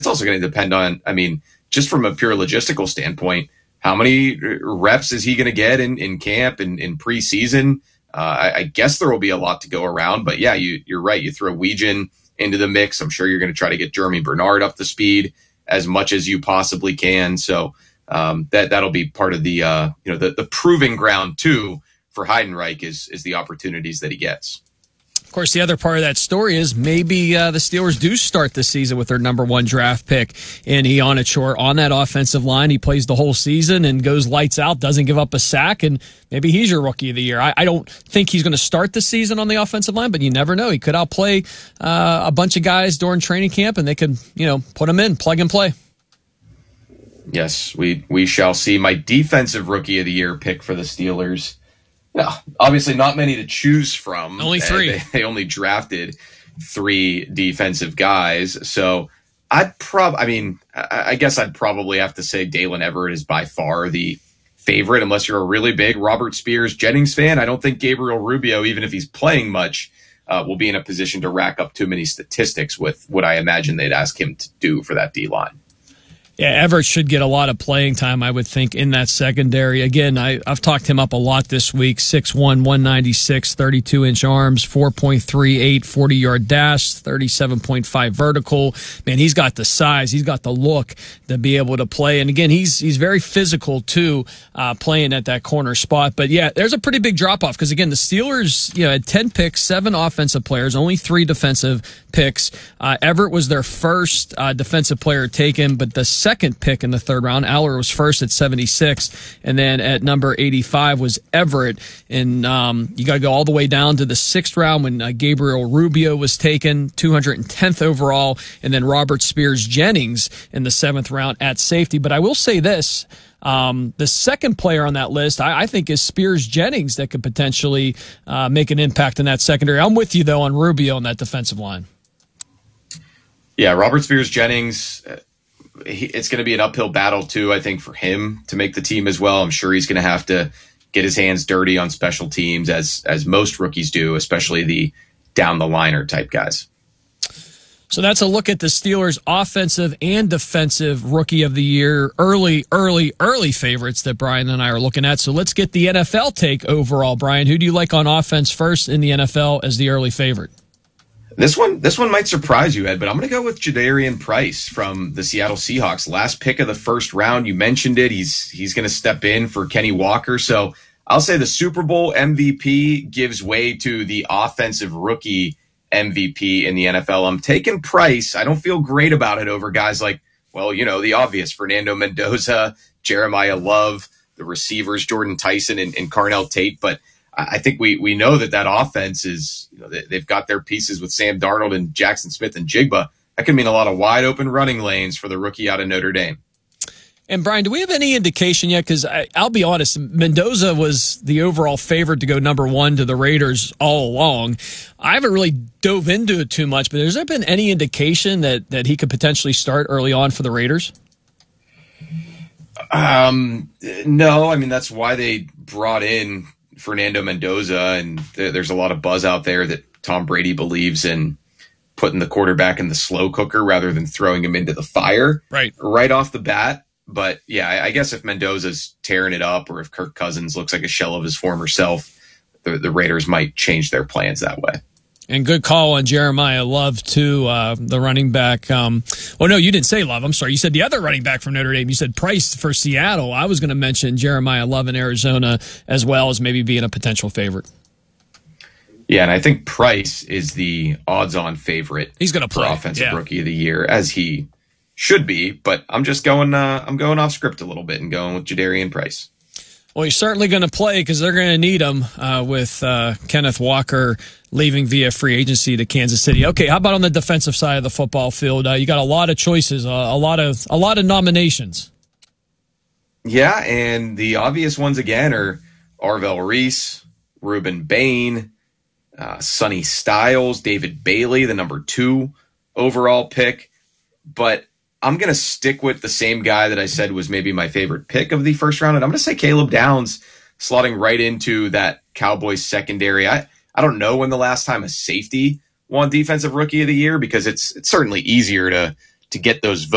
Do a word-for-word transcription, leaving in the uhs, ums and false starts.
it's also going to depend on, I mean, just from a pure logistical standpoint, how many reps is he going to get in, in camp and in, in preseason? Uh, I, I guess there will be a lot to go around, but yeah, you, you're right. You throw Weegan into the mix. I'm sure you're going to try to get Jeremy Bernard up to speed as much as you possibly can. So um, that, that'll be part of the, uh, you know, the, the proving ground too for Heidenreich is, is the opportunities that he gets. Of course, the other part of that story is maybe uh, the Steelers do start the season with their number one draft pick in Ian Achor on that offensive line. He plays the whole season and goes lights out, doesn't give up a sack, and maybe he's your rookie of the year. I, I don't think he's going to start the season on the offensive line, but you never know. He could outplay uh, a bunch of guys during training camp, and they could, you know, put him in, plug and play. Yes, we we shall see. My defensive rookie of the year pick for the Steelers. No, obviously not many to choose from. Only three. They, they only drafted three defensive guys. So I'd prob, I mean, I, I guess I'd probably have to say Dalen Everett is by far the favorite, unless you're a really big Robert Spears Jennings fan. I don't think Gabriel Rubio, even if he's playing much, uh, will be in a position to rack up too many statistics with what I imagine they'd ask him to do for that D-line. Yeah, Everett should get a lot of playing time, I would think, in that secondary. Again, I, I've talked him up a lot this week. six one, one ninety-six, thirty-two inch arms, four point three eight, forty-yard dash, thirty-seven point five vertical. Man, he's got the size. He's got the look to be able to play. And again, he's he's very physical, too, uh, playing at that corner spot. But, yeah, there's a pretty big drop-off because, again, the Steelers, you know, had ten picks, seven offensive players, only three defensive picks. Uh, Everett was their first uh, defensive player taken, but the second pick in the third round, Aller was first at seventy-six, and then at number eighty-five was Everett. And um, you got to go all the way down to the sixth round when uh, Gabriel Rubio was taken, two hundred tenth overall, and then Robert Spears Jennings in the seventh round at safety. But I will say this. Um, the second player on that list, I, I think, is Spears Jennings that could potentially uh, make an impact in that secondary. I'm with you, though, on Rubio on that defensive line. Yeah, Robert Spears Jennings, uh, he, it's going to be an uphill battle, too, I think, for him to make the team as well. I'm sure he's going to have to get his hands dirty on special teams, as as most rookies do, especially the down-the-liner type guys. So that's a look at the Steelers' offensive and defensive rookie of the year, early, early, early favorites that Brian and I are looking at. So let's get the N F L take overall. Brian, who do you like on offense first in the N F L as the early favorite? This one this one might surprise you, Ed, but I'm going to go with Jadarian Price from the Seattle Seahawks. Last pick of the first round, you mentioned it. He's he's going to step in for Kenny Walker. So I'll say the Super Bowl M V P gives way to the offensive rookie M V P in the N F L. I'm taking Price. I don't feel great about it over guys like, well, you know, the obvious Fernando Mendoza, Jeremiah Love, the receivers, Jordan Tyson and, and Carnell Tate. But I think we we know that that offense is, you know, they, they've got their pieces with Sam Darnold and Jackson Smith and Jigba. That could mean a lot of wide open running lanes for the rookie out of Notre Dame. And, Brian, do we have any indication yet? Because I'll be honest, Mendoza was the overall favorite to go number one to the Raiders all along. I haven't really dove into it too much, but has there been any indication that, that he could potentially start early on for the Raiders? Um, no, I mean, that's why they brought in Fernando Mendoza, and th- there's a lot of buzz out there that Tom Brady believes in putting the quarterback in the slow cooker rather than throwing him into the fire right, right off the bat. But, yeah, I guess if Mendoza's tearing it up or if Kirk Cousins looks like a shell of his former self, the, the Raiders might change their plans that way. And good call on Jeremiah Love, too, uh, the running back. Um, well, no, you didn't say Love. I'm sorry. You said the other running back from Notre Dame. You said Price for Seattle. I was going to mention Jeremiah Love in Arizona as well as maybe being a potential favorite. Yeah, and I think Price is the odds-on favorite. He's going to play. For Offensive yeah. Rookie of the Year, as he should be, but I'm just going uh, I'm going off script a little bit and going with Jadarian Price. Well, he's certainly going to play because they're going to need him uh, with uh, Kenneth Walker leaving via free agency to Kansas City. Okay, how about on the defensive side of the football field? Uh, you got a lot of choices, uh, a lot of a lot of nominations. Yeah, and the obvious ones again are Arvell Reese, Ruben Bain, uh, Sonny Styles, David Bailey, the number two overall pick. But I'm going to stick with the same guy that I said was maybe my favorite pick of the first round, and I'm going to say Caleb Downs, slotting right into that Cowboys secondary. I, I don't know when the last time a safety won Defensive Rookie of the Year, because it's it's certainly easier to to get those votes